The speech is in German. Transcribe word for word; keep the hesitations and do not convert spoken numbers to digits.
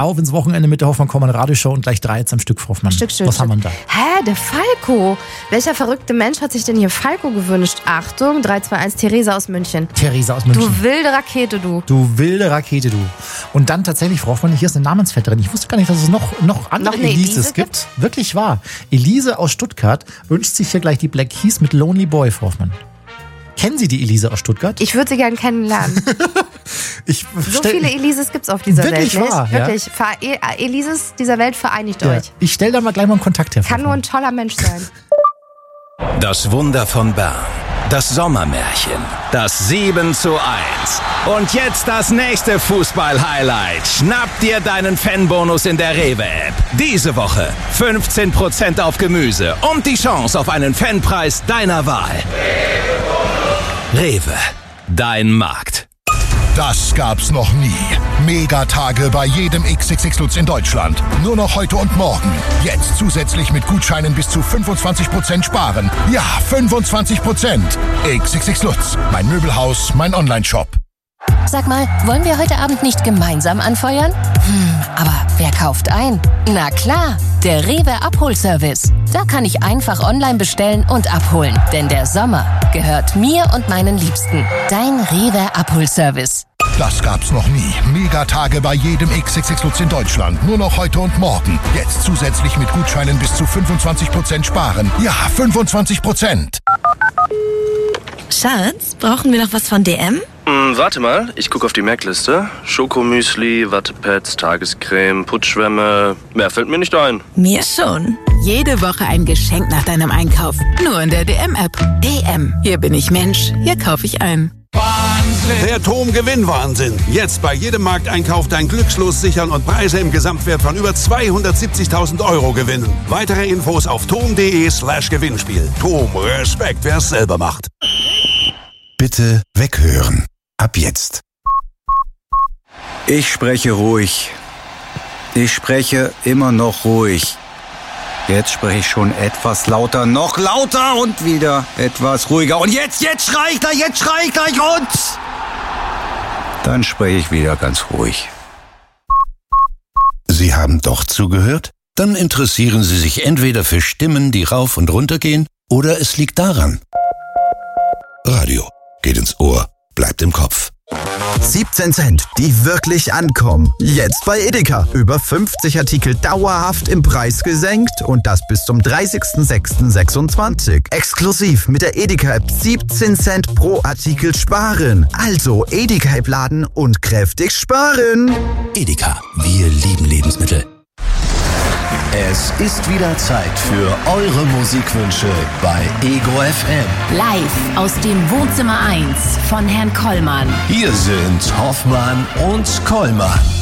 Auf ins Wochenende mit der Hoffmann-Kollmann-Radioshow und gleich drei jetzt am Stück, Frau Hoffmann. Stück, Stück, Was Stück. haben wir da? Hä, der Falco. Welcher verrückte Mensch hat sich denn hier Falco gewünscht? Achtung, drei, zwei, eins, Theresa aus München. Theresa aus München. Du wilde Rakete, du. Du wilde Rakete, du. Und dann tatsächlich, Frau Hoffmann, hier ist eine Namensvetterin. Ich wusste gar nicht, dass es noch, noch andere Noch eine Elises Elise gibt. Wirklich wahr. Elise aus Stuttgart wünscht sich hier gleich die Black Keys mit Lonely Boy, Frau Hoffmann. Kennen Sie die Elise aus Stuttgart? Ich würde sie gern kennenlernen. ich So stell, viele Elises gibt's auf dieser Wirklich Welt. wahr, nicht? ja? Wirklich. Ver- E- Elises dieser Welt vereinigt ja, euch. ich stelle da mal gleich mal einen Kontakt her. Frau Kann nur Hoffmann. ein toller Mensch sein. Das Wunder von Bern. Das Sommermärchen. Das sieben zu eins. Und jetzt das nächste Fußball-Highlight. Schnapp dir deinen Fanbonus in der Rewe-App. Diese Woche fünfzehn Prozent auf Gemüse und die Chance auf einen Fanpreis deiner Wahl. Rewe. Dein Markt. Das gab's noch nie. Megatage bei jedem X X X Lutz in Deutschland. Nur noch heute und morgen. Jetzt zusätzlich mit Gutscheinen bis zu fünfundzwanzig Prozent sparen. Ja, fünfundzwanzig Prozent. X X X Lutz. Mein Möbelhaus, mein Onlineshop. Sag mal, wollen wir heute Abend nicht gemeinsam anfeuern? Hm, aber wer kauft ein? Na klar, der Rewe Abholservice. Da kann ich einfach online bestellen und abholen. Denn der Sommer gehört mir und meinen Liebsten. Dein Rewe Abholservice. Das gab's noch nie. Megatage bei jedem X X X Lutz in Deutschland. Nur noch heute und morgen. Jetzt zusätzlich mit Gutscheinen bis zu fünfundzwanzig Prozent sparen. Ja, fünfundzwanzig Prozent. Schatz, brauchen wir noch was von D M? Hm, warte mal, ich gucke auf die Merkliste. Schokomüsli, Wattepads, Tagescreme, Putzschwämme. Mehr fällt mir nicht ein. Mir schon. Jede Woche ein Geschenk nach deinem Einkauf. Nur in der D M-App. D M. Hier bin ich Mensch. Hier kaufe ich ein. Der Tom-Gewinn-Wahnsinn. Jetzt bei jedem Markteinkauf dein Glückslos sichern und Preise im Gesamtwert von über zweihundertsiebzigtausend Euro gewinnen. Weitere Infos auf tom.de slash Gewinnspiel. Tom, Respekt, wer es selber macht. Bitte weghören. Ab jetzt. Ich spreche ruhig. Ich spreche immer noch ruhig. Jetzt spreche ich schon etwas lauter, noch lauter und wieder etwas ruhiger. Und jetzt, jetzt schrei ich gleich, jetzt schrei ich gleich und... Dann spreche ich wieder ganz ruhig. Sie haben doch zugehört? Dann interessieren Sie sich entweder für Stimmen, die rauf und runter gehen, oder es liegt daran. Radio geht ins Ohr, bleibt im Kopf. siebzehn Cent, die wirklich ankommen. Jetzt bei Edeka. Über fünfzig Artikel dauerhaft im Preis gesenkt und das bis zum dreißigsten sechsten sechsundzwanzig. Exklusiv mit der Edeka-App siebzehn Cent pro Artikel sparen. Also Edeka-App laden und kräftig sparen. Edeka. Wir lieben Lebensmittel. Es ist wieder Zeit für eure Musikwünsche bei Ego F M. Live aus dem Wohnzimmer eins von Herrn Kollmann. Hier sind Hoffmann und Kollmann.